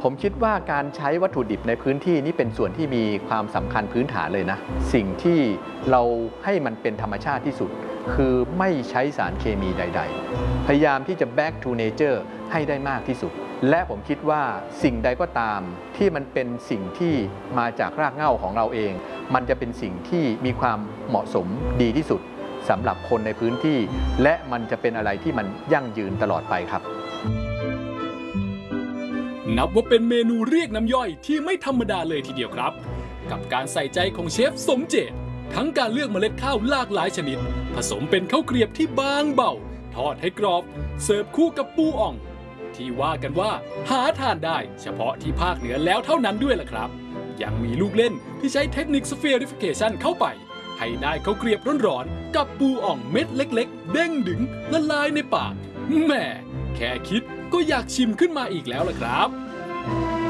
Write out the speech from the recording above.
ผมคิดว่าการใช้วัตถุดิบในพื้นที่นี้เป็นส่วนที่มีความสำคัญพื้นฐานเลยนะสิ่งที่เราให้มันเป็นธรรมชาติที่สุดคือไม่ใช้สารเคมีใดๆพยายามที่จะ back to nature ให้ได้มากที่สุดและผมคิดว่าสิ่งใดก็ตามที่มันเป็นสิ่งที่มาจากรากเหง้าของเราเองมันจะเป็นสิ่งที่มีความเหมาะสมดีที่สุดสำหรับคนในพื้นที่และมันจะเป็นอะไรที่มันยั่งยืนตลอดไปครับนับว่าเป็นเมนูเรียกน้ำย่อยที่ไม่ธรรมดาเลยทีเดียวครับกับการใส่ใจของเชฟสมเจตทั้งการเลือกเมล็ดข้าวหลากหลายชนิดผสมเป็นข้าวเกรียบที่บางเบาทอดให้กรอบเสิร์ฟคู่กับปูอ่องที่ว่ากันว่าหาทานได้เฉพาะที่ภาคเหนือแล้วเท่านั้นด้วยล่ะครับยังมีลูกเล่นที่ใช้เทคนิค Spherification เข้าไปให้ได้ข้าวเกรียบร้อนๆกับปูอ่องเม็ดเล็กๆเด้งดึงละลายในปากแหมแค่คิดก็อยากชิมขึ้นมาอีกแล้วล่ะครับ